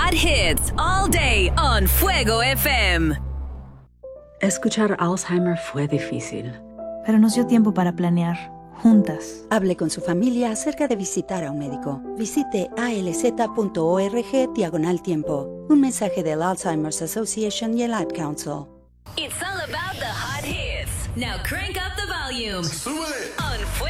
hot hits all day on Fuego FM. Escuchar Alzheimer fue difícil. Pero nos dio tiempo para planear, juntas. Hable con su familia acerca de visitar a un médico. Visite alz.org/tiempo. Un mensaje del Alzheimer's Association y el Ad Council. It's all about the hot hits. Now crank up the volume. ¡Súbele!